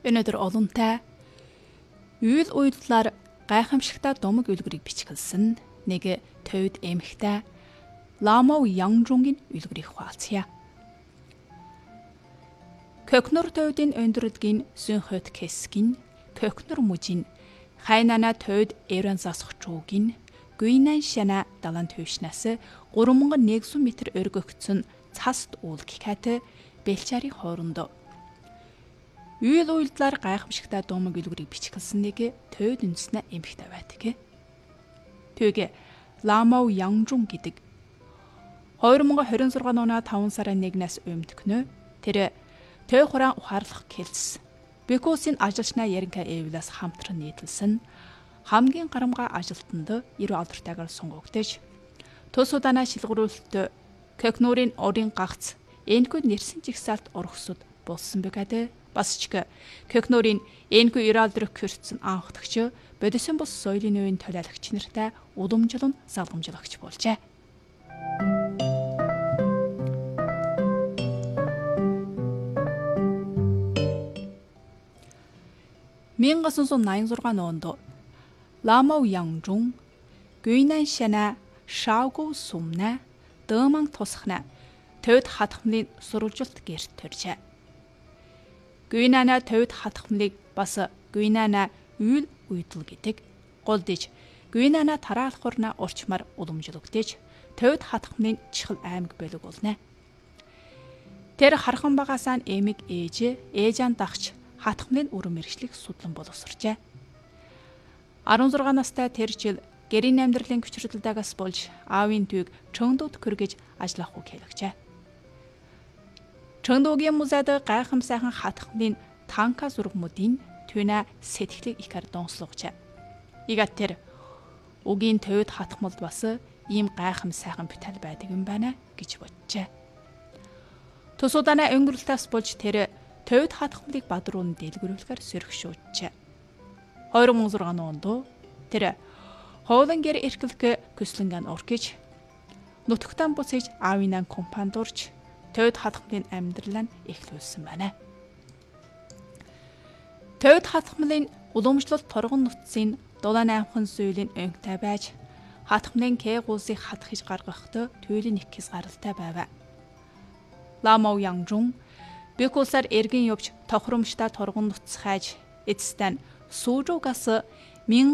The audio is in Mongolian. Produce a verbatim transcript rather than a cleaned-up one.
Өнөөдөр олонтай үйл уйлдлаар гайхамшигтай домог үлгэрийг бичгэлсэн нэг төвд эмхтэй Ламоу Янгжунгийн үлгэрийг хуваалцъя. Көкнөр төвдийн өндөрдгийн сүнхөт кэсгин көкнөр мужин хайнана төвд эрен засахчуугин гүйнан шана далан төвшнээс гурван мянган нэгдсэн метр өргөгцөн цаст уулгихатай бэлчаарын хоорондоо үйл уйлдлаар гайхамшигтай домог үлгэрийг бичгэлсэн нэг төвд үндэснэ эмхтэй байдаг. Түүгээ Ламоу Янгжун гэдэг хоёр мянган хорин зургааны оноо таван сарын нэгнээс өмтгнөө тэр төв хураан ухаарлах кэлс Бекусийн ажилчнаа яринка эвлээс хамтран нийтлсэн хамгийн гарамга ажилтнанд эрүү алдартайгаар сунгагдаж төс удаанаа шилгэрүүлэлт Көкнөрийн орын гагц энэгүй нэрсэн жигсаалт орхсод болсон бэгадэ бас ч Көкнөрийн энэгүй эрүү алдрах курцэн анхдагч бодисын бус соёлын үеийн толиалагч нартай уламжлан залгамжлагч болжээ. мянга тоғыз жүз тоқсан алты онд Ламоу Янгжун гүйнан шана шаогу сумна дөман тусхна төвд хатхмлын сурвалжилт гэрт төржээ. Гүйнана төвд хатхмлыг бас гүйнана үйл уйдал гэдэг. Голдиж гүйнана тараалахурна урчмаар уламжлагдаж төвд хатхмлын чихэл аймаг бөлөг болно. Тэр хархан багасаа эмиг ээж ээжан дагч хатхмлын үрэн мэргэжлийг судлан боловсржээ. арван зургаан настай тэр жил гэрийн амьдралын хүчирдэлдагаас болж аавын түйг Чөндүүд хүргэж ажиллах үг хэлэгжээ. Чөндүүгийн музейд гайхам сайхан хатхмлын танка зургмуудын түүнэ сэтгэлийг ихэр донслогжээ. Игат тэр үгийн төвд хатхмалд бас ийм гайхам сайхан битал байдаг юм байна гэж боджээ. Тус удаанаа өнгөрөлтөөс болж тэр төвд хатхмлыг бадруун дэлгэрүүлэхээр сөрөгшөөжээ. хоёр мянган зургааны онд тэр хоолонгэр эрхлэх көслөнгөн оркиж нутагтан буцаж аавынан компанид урж төвд хатхмлын амьдралаа эхлүүлсэн байна. Төвд хатхмлын уламжлалт торгон нутгийн дулаан аймхан сүйлийн өнхтэй байж хатхмлын кэгуулсыг хатхиж гаргахдаа түйлийн их хэс гаралтай байв. Ламоу Янгжун Бекусаар эргэн явж тохиромжтой торгон нутц хайж эцэстэн сүүжуугаас